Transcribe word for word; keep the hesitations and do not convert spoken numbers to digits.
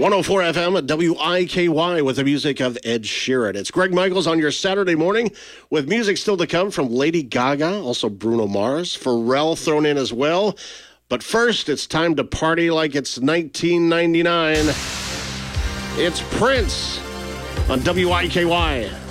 one oh four F M at W I K Y with the music of Ed Sheeran. It's Greg Michaels on your Saturday morning with music still to come from Lady Gaga, also Bruno Mars, Pharrell thrown in as well. But first, it's time to party like it's nineteen ninety-nine. It's Prince on W I K Y.